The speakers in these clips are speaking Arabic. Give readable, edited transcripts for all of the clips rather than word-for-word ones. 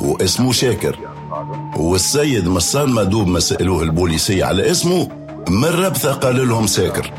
واسمه شاكر، والسيد مصان ما دوب ما سألوه البوليسية على اسمه من ربثة قال لهم ساكر.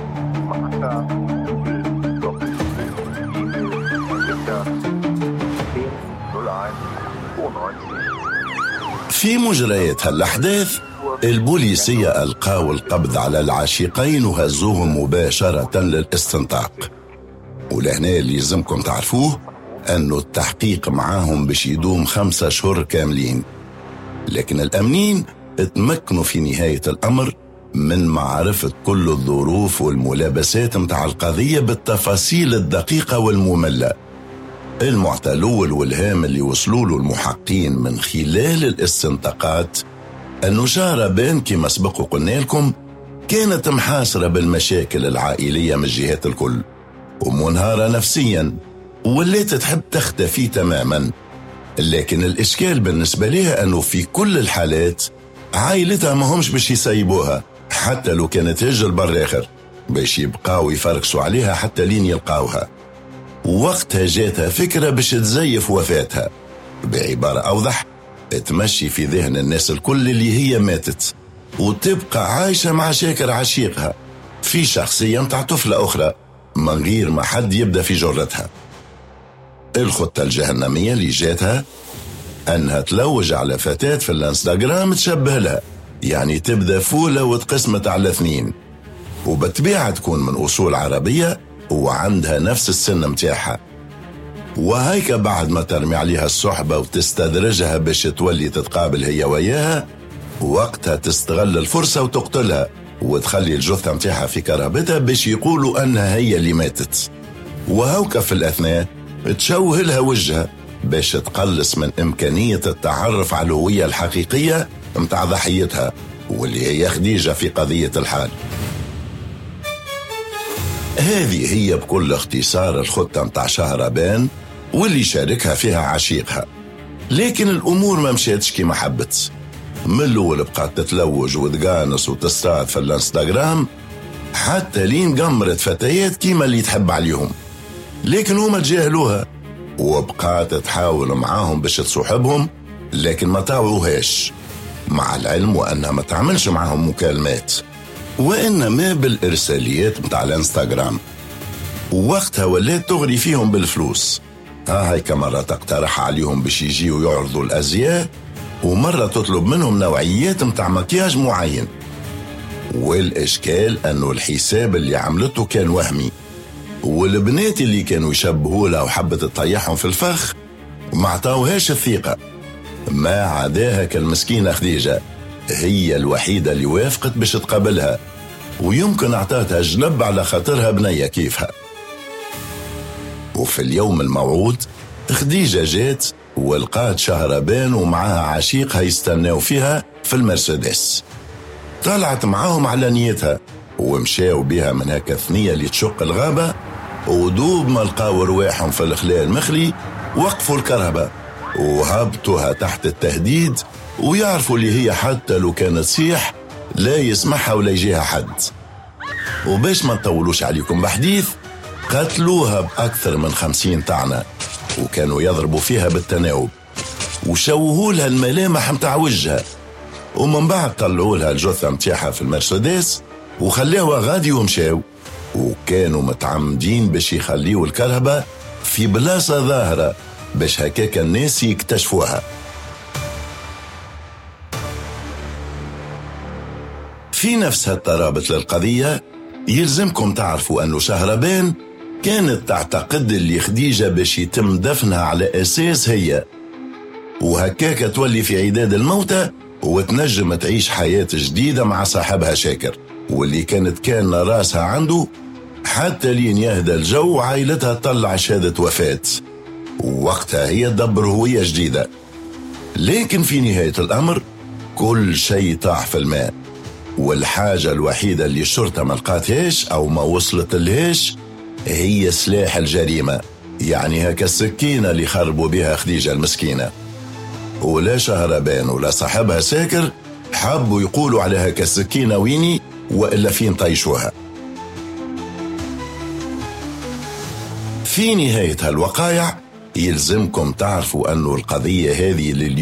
في مجريات هالأحداث البوليسية ألقاوا القبض على العاشقين وهزوهم مباشرة للاستنطاق. ولهنا اللي يلزمكم تعرفوه أنه التحقيق معاهم باش يدوم 5 أشهر كاملين، لكن الأمنين اتمكنوا في نهاية الأمر من معرفة كل الظروف والملابسات متاع القضية بالتفاصيل الدقيقة والمملة. المعطى الأول والهام اللي وصلوا له المحققين من خلال الاستنطاقات أنه شهربان كما سبق قلنا لكم كانت محاصرة بالمشاكل العائلية من جهات الكل ومنهارة نفسيا وليت تحب تختفي تماما. لكن الإشكال بالنسبة لها أنه في كل الحالات عائلتها ما همش باش يسيبوها حتى لو كانت هجر بالآخر، باش يبقاو يفرقسوا عليها حتى لين يلقاوها. وقتها جاتها فكرة باش تزيف وفاتها، بعبارة أوضح تمشي في ذهن الناس الكل اللي هي ماتت وتبقى عايشة مع شاكر عشيقها في شخصية متاع طفلة أخرى من غير ما حد يبدأ في جرتها. الخطة الجهنمية اللي جاتها أنها تلوج على فتاة في الانستغرام تشبه لها، يعني تبدأ فولة وتقسمت على 2، وبالطبيعة تكون من أصول عربية وعندها نفس السن متاعها. وهيك بعد ما ترمي عليها الصحبة وتستدرجها باش تولي تتقابل هي وياها، وقتها تستغل الفرصة وتقتلها وتخلي الجثة متاعها في كرابتها باش يقولوا أنها هي اللي ماتت. وهوك في الأثناء تشوه لها وجهها باش تقلص من إمكانية التعرف على الهوية الحقيقية متاع ضحيتها واللي هي خديجة في قضية الحال. هذه هي بكل اختصار الخطة متاع شهربان واللي شاركها فيها عشيقها. لكن الأمور ما مشيتش كما حبت. من الأول بقات تتلوج وتقانص وتستعد في الانستغرام حتى لين قمرت فتيات كيما اللي تحب عليهم، لكن هما تجاهلوها وبقات تحاول معاهم باش تصاحبهم، لكن ما تاوعوهاش، مع العلم وأنها ما تعملش معاهم مكالمات وإنما بالإرساليات متاع الانستغرام. ووقتها ولات تغري فيهم بالفلوس. هيك مرة تقترح عليهم باش يجيوا يعرضوا الأزياء، ومرة تطلب منهم نوعيات متاع مكياج معين. والإشكال أنه الحساب اللي عملته كان وهمي، والبنات اللي كانوا يشبهوا لها وحبت تطيحهم في الفخ ما عطاوهاش الثقة، ما عداها كالمسكينة خديجة هي الوحيدة اللي وافقت باش تقابلها، ويمكن اعطاتها جلب على خاطرها بنية كيفها. وفي اليوم الموعود خديجة جات ولقات شهربان ومعها عشيقها يستناو فيها في المرسيدس. طلعت معاهم على نيتها ومشاو بها من هكا ثنية اللي تشق الغابة، ودوب ما لقاو رواحهم في الخلال المخلي وقفوا الكرهبة وهبطوها تحت التهديد، ويعرفوا اللي هي حتى لو كانت تصيح لا يسمعها ولا يجيها حد. وباش ما نطولوش عليكم بحديث، قتلوها بأكثر من 50 طعنة وكانوا يضربوا فيها بالتناوب وشوهوا لها الملامح متاع وجهها، ومن بعد طلعوا لها الجثة متاعها في المرسيدس وخليوها غادي ومشاو. وكانوا متعمدين باش يخليوا الكرهبة في بلاصة ظاهرة باش هكاك الناس يكتشفوها. في نفس هالترابط للقضية يلزمكم تعرفوا أنه شهربان كانت تعتقد اللي خديجة باش يتم دفنها على أساس هي، وهكاك تولي في عداد الموتى وتنجم تعيش حياة جديدة مع صاحبها شاكر، واللي كانت راسها عنده حتى لين يهدى الجو وعائلتها تطلع شهادة وفاة، ووقتها هي تدبر هوية جديدة. لكن في نهاية الأمر كل شيء طاح في الماء، والحاجة الوحيدة اللي الشرطة ما لقاتهاش أو ما وصلت لهاش هي سلاح الجريمة، يعني هكا السكينة اللي خربوا بها خديجة المسكينة. ولا شهربان ولا صاحبها ساكر حبوا يقولوا على هكا السكينة ويني وإلا فين طيشوها. في نهاية هالوقايع يلزمكم تعرفوا أنه القضية هذه